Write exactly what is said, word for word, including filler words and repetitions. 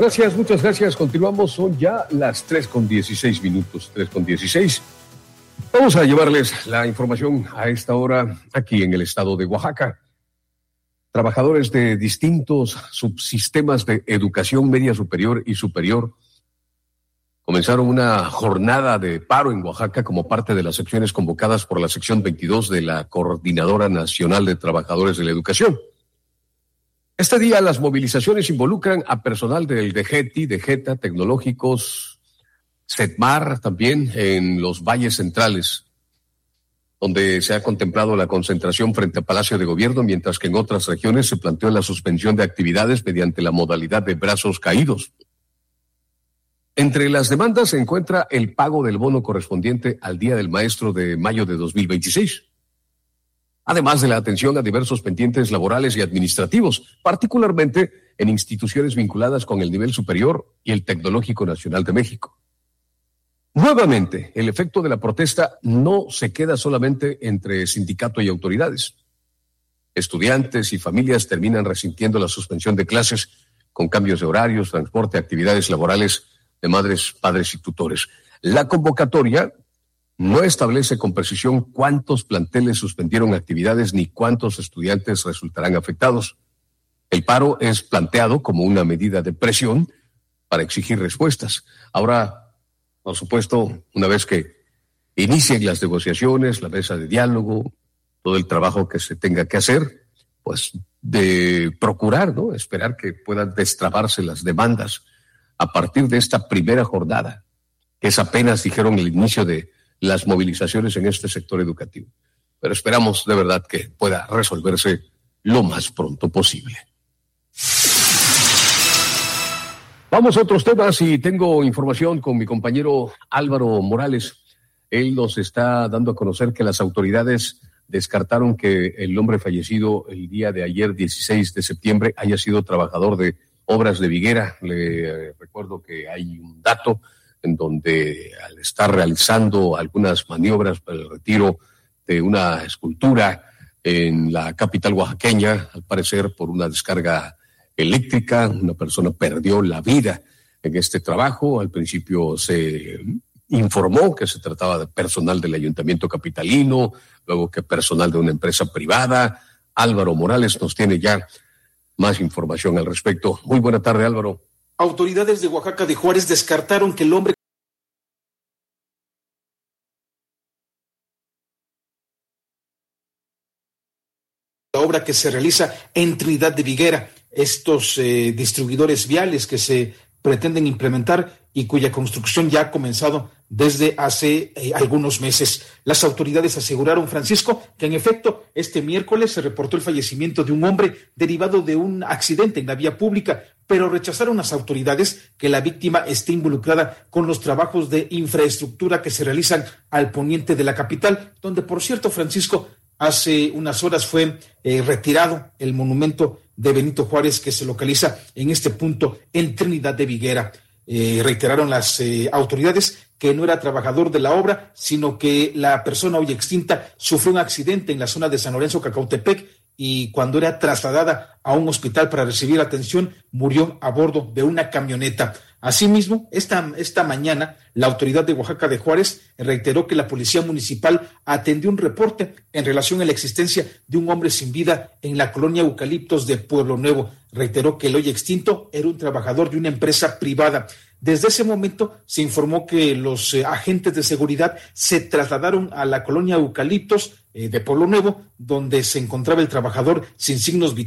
Gracias, muchas gracias. Continuamos, son ya las tres con dieciséis minutos, tres con dieciséis. Vamos a llevarles la información a esta hora aquí en el estado de Oaxaca. Trabajadores de distintos subsistemas de educación media superior y superior comenzaron una jornada de paro en Oaxaca como parte de las acciones convocadas por la sección veintidós de la Coordinadora Nacional de Trabajadores de la Educación. Este día las movilizaciones involucran a personal del DEGETI, DEGETA, tecnológicos, SETMAR también en los valles centrales, donde se ha contemplado la concentración frente a Palacio de Gobierno, mientras que en otras regiones se planteó la suspensión de actividades mediante la modalidad de brazos caídos. Entre las demandas se encuentra el pago del bono correspondiente al Día del Maestro de mayo de dos mil veintiséis, además de la atención a diversos pendientes laborales y administrativos, particularmente en instituciones vinculadas con el nivel superior y el Tecnológico Nacional de México. Nuevamente, el efecto de la protesta no se queda solamente entre sindicato y autoridades. Estudiantes y familias terminan resintiendo la suspensión de clases con cambios de horarios, transporte, actividades laborales de madres, padres y tutores. La convocatoria no establece con precisión cuántos planteles suspendieron actividades ni cuántos estudiantes resultarán afectados. El paro es planteado como una medida de presión para exigir respuestas. Ahora, por supuesto, una vez que inicien las negociaciones, la mesa de diálogo, todo el trabajo que se tenga que hacer, pues de procurar, ¿no? Esperar que puedan destrabarse las demandas a partir de esta primera jornada, que es apenas, dijeron, el inicio de las movilizaciones en este sector educativo. Pero esperamos de verdad que pueda resolverse lo más pronto posible. Vamos a otros temas y tengo información con mi compañero Álvaro Morales. Él nos está dando a conocer que las autoridades descartaron que el hombre fallecido el día de ayer, dieciséis de septiembre, haya sido trabajador de Obras de Viguera. Le eh, recuerdo que hay un dato en donde al estar realizando algunas maniobras para el retiro de una escultura en la capital oaxaqueña, al parecer por una descarga eléctrica, una persona perdió la vida en este trabajo. Al principio se informó que se trataba de personal del ayuntamiento capitalino, luego que personal de una empresa privada. Álvaro Morales nos tiene ya más información al respecto. Muy buena tarde, Álvaro. Autoridades de Oaxaca de Juárez descartaron que el hombre la obra que se realiza en Trinidad de Viguera, estos eh, distribuidores viales que se pretenden implementar y cuya construcción ya ha comenzado desde hace eh, algunos meses. Las autoridades aseguraron, Francisco, que en efecto este miércoles se reportó el fallecimiento de un hombre derivado de un accidente en la vía pública, pero rechazaron las autoridades que la víctima esté involucrada con los trabajos de infraestructura que se realizan al poniente de la capital, donde, por cierto, Francisco, hace unas horas fue eh, retirado el monumento de Benito Juárez que se localiza en este punto en Trinidad de Viguera. Eh, reiteraron las eh, autoridades que no era trabajador de la obra, sino que la persona hoy extinta sufrió un accidente en la zona de San Lorenzo, Cacautepec, y cuando era trasladada a un hospital para recibir atención, murió a bordo de una camioneta. Asimismo, esta, esta mañana, la autoridad de Oaxaca de Juárez reiteró que la policía municipal atendió un reporte en relación a la existencia de un hombre sin vida en la colonia Eucaliptos de Pueblo Nuevo. Reiteró que el hoy extinto era un trabajador de una empresa privada. Desde ese momento se informó que los eh, agentes de seguridad se trasladaron a la colonia Eucaliptos eh, de Pueblo Nuevo, donde se encontraba el trabajador sin signos vitales